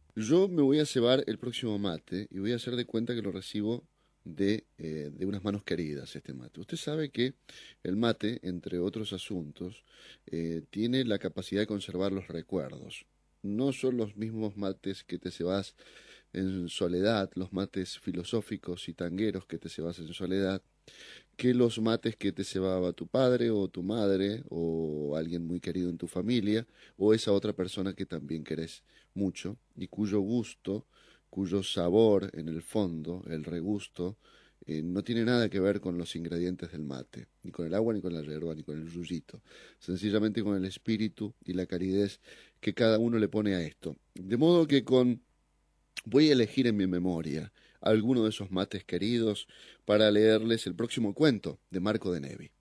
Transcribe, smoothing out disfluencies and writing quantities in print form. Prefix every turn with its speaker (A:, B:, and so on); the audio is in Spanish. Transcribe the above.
A: Yo me voy a cebar el próximo mate y voy a hacer de cuenta que lo recibo de unas manos queridas, este mate. Usted sabe que el mate, entre otros asuntos, tiene la capacidad de conservar los recuerdos. No son los mismos mates que te cebas en soledad, los mates filosóficos y tangueros que te cebas en soledad, que los mates que te cebaba tu padre o tu madre o alguien muy querido en tu familia o esa otra persona que también querés mucho y cuyo gusto, cuyo sabor en el fondo, el regusto, no tiene nada que ver con los ingredientes del mate, ni con el agua, ni con la yerba, ni con el yuyito, sencillamente con el espíritu y la calidez que cada uno le pone a esto. De modo que voy a elegir en mi memoria alguno de esos mates queridos para leerles el próximo cuento de Marco de Nevi.